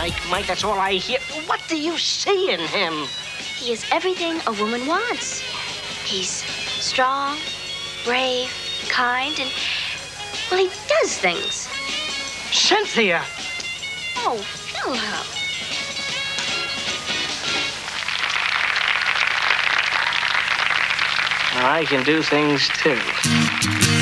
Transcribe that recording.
Mike, that's all I hear. What do you see in him? He is everything a woman wants. He's strong, brave, kind, and, well, he does things. Cynthia! Oh, Philip. I can do things, too.